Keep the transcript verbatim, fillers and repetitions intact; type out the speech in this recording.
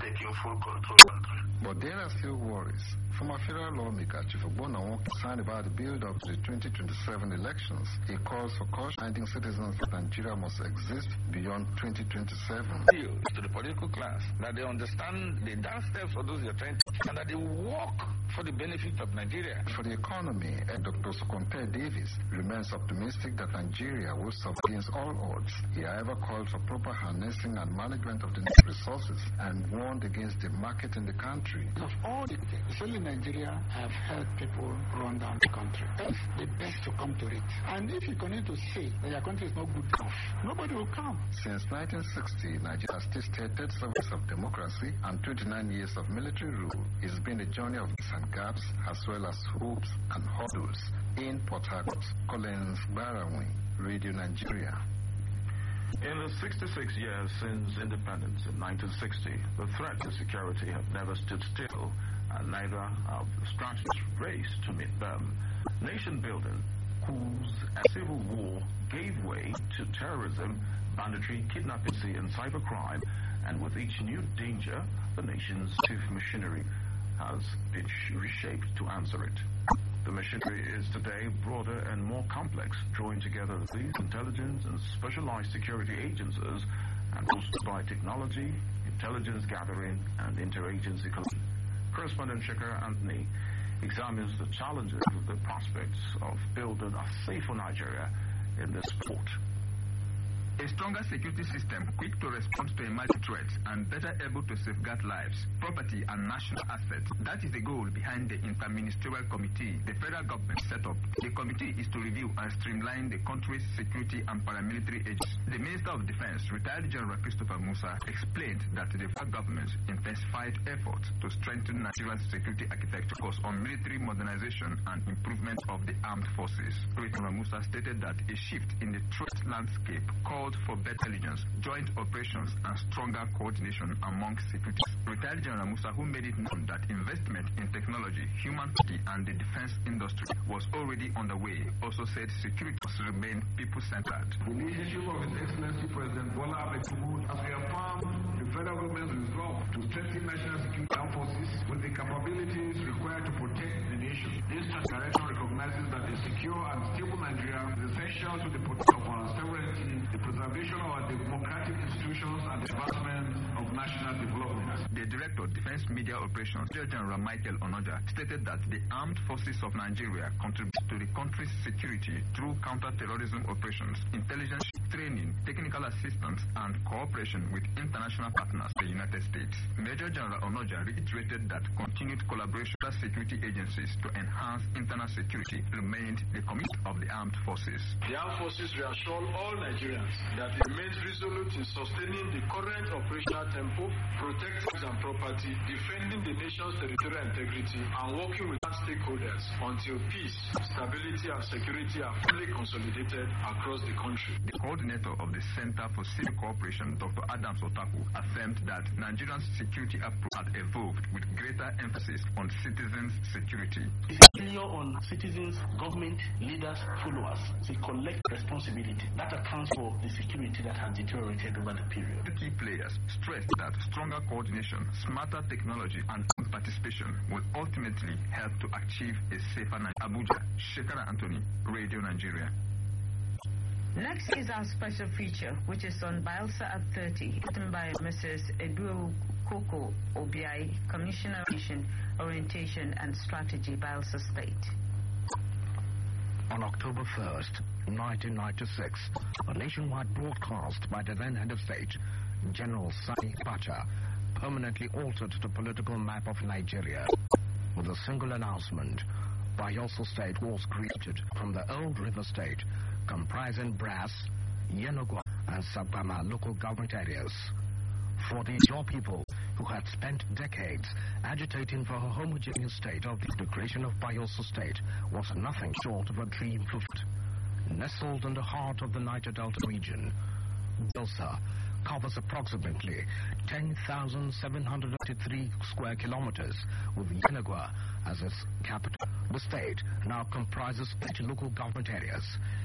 taking full control of the country. But there are still worries. Former federal lawmaker Chief Ogbonna concerned about the build-up to the twenty twenty-seven elections. He calls for cautioning citizens that Nigeria must exist beyond twenty twenty-seven. To the political class, that they understand the down steps of those you're trying to, and that they work for the benefit of Nigeria. For the economy, Doctor Sokonte Davis remains optimistic that Nigeria will survive against all odds. He, however, called for proper harnessing and management of the resources and warned against the market in the country. Of all the things, especially Nigeria, have helped people run down the country. That's the best to come to it. And if you continue to say that your country is not good enough, nobody will come. Since nineteen sixty, Nigeria has tasted thirty-seven years of democracy and twenty-nine years of military rule. It's been a journey of gaps and gaps as well as hopes and hurdles. In Port Harcourt, Collins Barawi, Radio Nigeria. In the sixty-six years since independence in nineteen sixty, the threat to security have never stood still, and neither have the strategies raced to meet them. Nation building, coups, and civil war gave way to terrorism, banditry, kidnapping, and cybercrime, and with each new danger, the nation's chief machinery has been reshaped to answer it. The machinery is today broader and more complex, drawing together these intelligence and specialized security agencies and boosted by technology, intelligence gathering, and interagency collection. Correspondent Shekhar Anthony examines the challenges of the prospects of building a safer Nigeria in this sport. A stronger security system quick to respond to emerging threats and better able to safeguard lives, property and national assets. That is the goal behind the Interministerial Committee the federal government set up. The committee is to review and streamline the country's security and paramilitary agencies. The Minister of Defense, retired General Christopher Musa, explained that the federal government intensified efforts to strengthen Nigeria's security architecture focus on military modernization and improvement of the armed forces. General Musa stated that a shift in the threat landscape called for better intelligence, joint operations, and stronger coordination among securities. Retired General Musa, who made it known that investment in technology, human safety, and the defense industry was already underway, also said security must remain people-centered. The leadership of His Excellency President Bola Ahmed Tinubu has reaffirmed the federal government's resolve to strengthen national security armed forces with the capabilities required to protect the nation. This direction recognizes that a secure and stable Nigeria is essential to the protection of our sovereignty, the preservation of our democratic institutions, and the advancement of national development. The Director of Defense Media Operations, General Michael Onoja, stated that the armed forces of Nigeria contribute to the country's security through counter-terrorism operations, intelligence training, technical assistance, and cooperation with international partners, the United States. Major General Onoja reiterated that continued collaboration with security agencies to enhance internal security remained the commitment of the armed forces. The armed forces reassure all Nigerians that it remains resolute in sustaining the current operational tempo, protecting and property, defending the nation's territorial integrity, and working with stakeholders until peace, stability, and security are fully consolidated across the country. The coordinator of the Center for Civil Cooperation, Doctor Adams Otaku, affirmed that Nigeria's security approach had evolved with greater emphasis on citizens' security. It's a failure on citizens, government, leaders, followers. It's a collective responsibility that accounts for the security that has deteriorated over the period. The key players stressed that stronger coordination, smarter technology, and participation will ultimately help to achieve a safer Nigeria. Abuja, Shekhar Anthony, Radio Nigeria. Next is our special feature, which is on Bielsa at thirty, written by Missus Edu Koko Obiai, Commissioner of Nation Orientation and Strategy, Bielsa State. On October first, nineteen ninety-six, a nationwide broadcast by the then head of state, General Sani Abacha, permanently altered the political map of Nigeria. With a single announcement, Bayelsa State was created from the old river state, comprising Brass, Yenagoa, and Sagbama local government areas. For the Ijaw people who had spent decades agitating for a homogeneous state, of the creation of Bayelsa State was nothing short of a dream fulfilled. Nestled in the heart of the Niger Delta region, Bielsa covers approximately ten thousand seven hundred eighty-three square kilometers, with Yenagoa as its capital. The state now comprises eight local government areas.